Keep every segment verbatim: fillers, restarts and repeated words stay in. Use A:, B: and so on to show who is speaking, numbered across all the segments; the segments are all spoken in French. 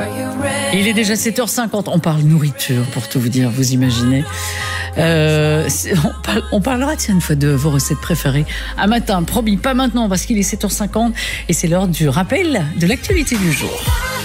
A: Il est déjà sept heures cinquante. On parle nourriture, pour tout vous dire, vous imaginez. Euh, on, parle, on parlera, tiens, une fois de vos recettes préférées. Un matin, promis, pas maintenant, parce qu'il est sept heures cinquante et c'est l'heure du rappel de l'actualité du jour.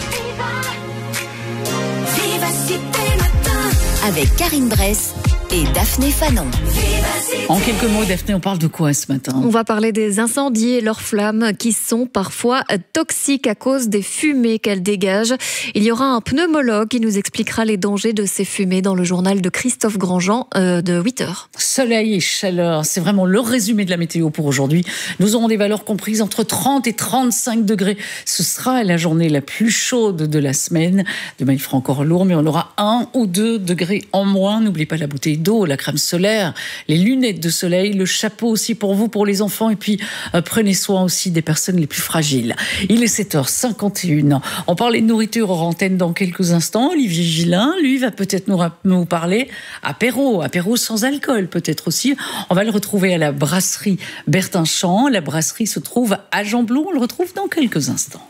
B: Avec Karine Bress et Daphné Fanon.
A: En quelques mots, Daphné, on parle de quoi ce matin ?
C: On va parler des incendies et leurs flammes qui sont parfois toxiques à cause des fumées qu'elles dégagent. Il y aura un pneumologue qui nous expliquera les dangers de ces fumées dans le journal de Christophe Grandjean euh, de huit heures.
A: Soleil et chaleur, c'est vraiment le résumé de la météo pour aujourd'hui. Nous aurons des valeurs comprises entre trente et trente-cinq degrés. Ce sera la journée la plus chaude de la semaine. Demain, il fera encore lourd, mais on aura un ou deux degrés en moins. N'oubliez pas la bouteille d'eau, la crème solaire, les lunettes de soleil, le chapeau aussi pour vous, pour les enfants, et puis euh, prenez soin aussi des personnes les plus fragiles. Il est sept heures cinquante et une. On parlait de nourriture hors antenne dans quelques instants. Olivier Gillin, lui, va peut-être nous, nous parler apéro, apéro sans alcool peut-être aussi. On va le retrouver à la brasserie Bertin-Champ. La brasserie se trouve à Gembloux. On le retrouve dans quelques instants.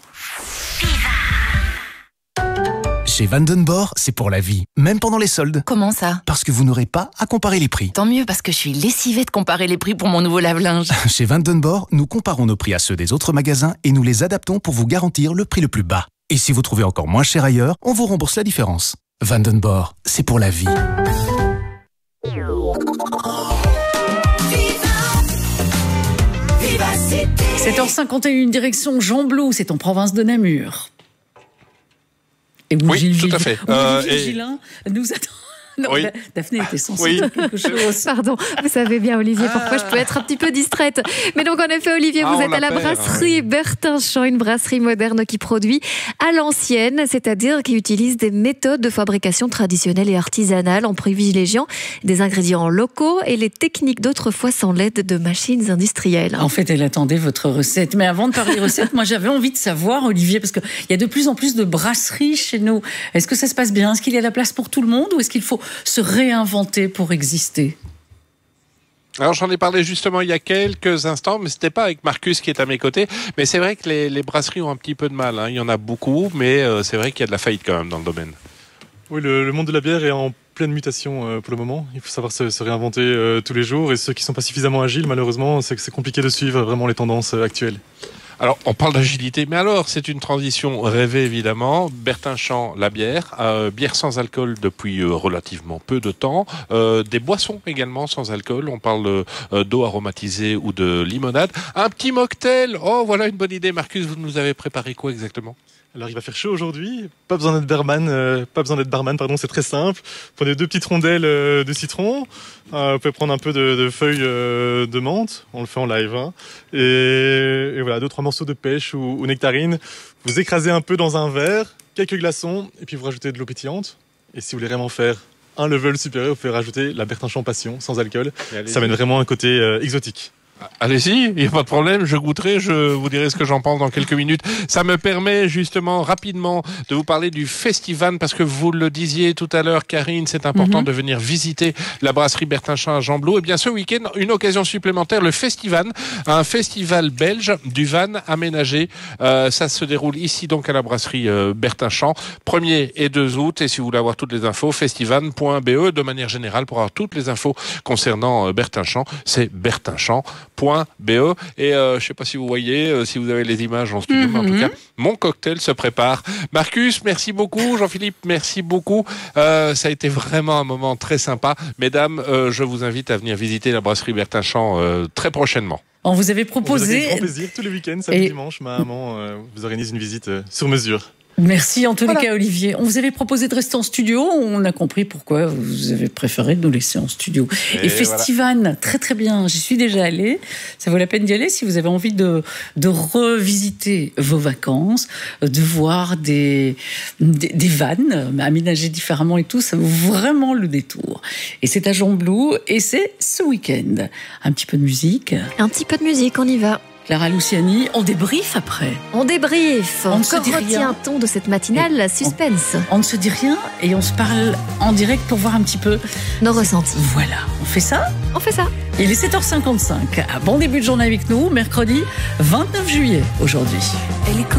D: Chez Vandenborre, c'est pour la vie, même pendant les soldes.
E: Comment ça ?
D: Parce que vous n'aurez pas à comparer les prix.
E: Tant mieux, parce que je suis lessivée de comparer les prix pour mon nouveau lave-linge.
D: Chez Vandenborre, nous comparons nos prix à ceux des autres magasins et nous les adaptons pour vous garantir le prix le plus bas. Et si vous trouvez encore moins cher ailleurs, on vous rembourse la différence. Vandenborre, c'est pour la vie.
A: sept heures cinquante et une, direction Gembloux, c'est en province de Namur. Et
F: oui,
A: Gilles,
F: tout à fait.
A: Où
F: euh,
A: Gilles
F: et...
A: Gillin nous attend. Non,
F: oui.
A: Daphné était censée
F: oui.
A: dire quelque chose.
C: Pardon, vous savez bien, Olivier, pourquoi je peux être un petit peu distraite. Mais donc, en effet, Olivier,
F: ah,
C: vous êtes à la
F: perd,
C: brasserie
F: oui.
C: Bertin-Champ, une brasserie moderne qui produit à l'ancienne, c'est-à-dire qui utilise des méthodes de fabrication traditionnelles et artisanales en privilégiant des ingrédients locaux et les techniques d'autrefois sans l'aide de machines industrielles.
A: En fait, elle attendait votre recette. Mais avant de parler recette, moi, j'avais envie de savoir, Olivier, parce qu'il y a de plus en plus de brasseries chez nous. Est-ce que ça se passe bien ? Est-ce qu'il y a la place pour tout le monde ou est-ce qu'il faut se réinventer pour exister?
F: Alors j'en ai parlé justement il y a quelques instants, mais c'était pas avec Marcus qui est à mes côtés. Mais c'est vrai que les, les brasseries ont un petit peu de mal, hein. Il y en a beaucoup, mais euh, c'est vrai qu'il y a de la faillite quand même dans le domaine.
G: Oui, le, le monde de la bière est en pleine mutation euh, pour le moment. Il faut savoir se, se réinventer euh, tous les jours. Et ceux qui sont pas suffisamment agiles, malheureusement, c'est que c'est compliqué de suivre vraiment les tendances euh, actuelles.
F: Alors, on parle d'agilité, mais alors, c'est une transition rêvée, évidemment. Bertin-Champ, la bière, euh, bière sans alcool depuis euh, relativement peu de temps, euh, des boissons également sans alcool, on parle euh, d'eau aromatisée ou de limonade, un petit mocktail, oh voilà une bonne idée. Marcus, vous nous avez préparé quoi exactement ?
G: Alors il va faire chaud aujourd'hui, pas besoin d'être barman, euh, pas besoin d'être barman, pardon, c'est très simple. Prenez deux petites rondelles euh, de citron, euh, vous pouvez prendre un peu de, de feuilles euh, de menthe, on le fait en live, hein. et, et voilà, deux trois morceaux de pêche ou, ou nectarine. Vous écrasez un peu dans un verre, quelques glaçons, et puis vous rajoutez de l'eau pétillante. Et si vous voulez vraiment faire un level supérieur, vous pouvez rajouter la Bertin-Champ Passion sans alcool. Ça amène vraiment un côté euh, exotique.
F: Allez-y, il n'y a pas de problème, je goûterai, je vous dirai ce que j'en pense dans quelques minutes. Ça me permet justement rapidement de vous parler du Festivan, parce que vous le disiez tout à l'heure, Karine, c'est important mm-hmm. de venir visiter la brasserie Bertin-Champ à Gembloux. Et bien ce week-end, une occasion supplémentaire, le Festivan, un festival belge du van aménagé. Euh, ça se déroule ici donc à la brasserie euh, Bertin-Champ, premier et deux août. Et si vous voulez avoir toutes les infos, festivan point b e de manière générale pour avoir toutes les infos concernant euh, Bertin-Champ, c'est bertinchamp point b e. Et euh, je ne sais pas si vous voyez, euh, si vous avez les images en studio, mm-hmm. mais en tout cas, mon cocktail se prépare. Marcus, merci beaucoup. Jean-Philippe, merci beaucoup. Euh, ça a été vraiment un moment très sympa. Mesdames, euh, je vous invite à venir visiter la brasserie Bertin-Champ euh, très prochainement.
A: On vous avait proposé...
G: On vous a fait grand plaisir tous les week-ends, samedi, et... dimanche, maman euh, vous organise une visite euh, sur mesure.
A: Merci en tous
C: voilà.
A: les cas, Olivier. On vous avait proposé de rester en studio. On a compris pourquoi vous avez préféré nous laisser en studio. Et, Et Festivan, voilà. très très bien. J'y suis déjà allée. Ça vaut la peine d'y aller si vous avez envie de, de revisiter vos vacances, de voir des, des, des vannes aménagées différemment et tout. Ça vaut vraiment le détour. Et c'est à Gembloux et c'est ce week-end. Un petit peu de musique.
C: Un petit peu de musique, on y va.
A: Clara Luciani, on débriefe après.
C: On débriefe.
A: On
C: Encore retient-on de cette matinale suspense.
A: On, on ne se dit rien et on se parle en direct pour voir un petit peu
C: nos ressentis.
A: Voilà, on fait ça ?
C: On fait ça.
A: Il est sept heures cinquante-cinq. Bon début de journée avec nous, mercredi vingt-neuf juillet aujourd'hui.